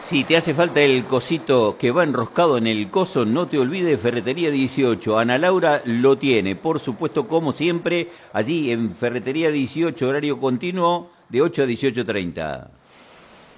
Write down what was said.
Si te hace falta el cosito que va enroscado en el coso, no te olvides, Ferretería 18. Ana Laura lo tiene, por supuesto, como siempre, allí en Ferretería 18, horario continuo de 8 a 18:30.